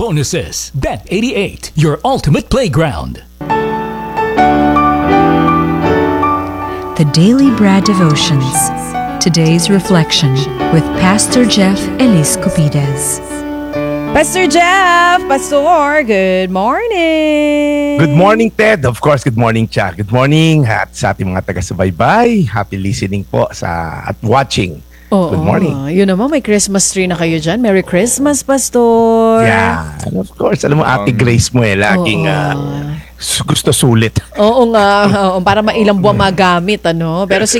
bonuses. Bet88, your ultimate playground. The Daily Bread Devotions. Today's reflection with Pastor Jeff Elis Cupides. Pastor Jeff, Pastor, good morning. Good morning, Ted. Of course, good morning, Cha. Good morning at sa ating mga taga-subaybay. Happy listening po at watching. Oo, good morning. Yun naman, may Christmas tree na kayo dyan. Merry Christmas, Pastor. Yeah. Of course, alam mo, Ate Grace mo laging gusto sulit. Oo nga, para mailang buwan magamit, ano? Pero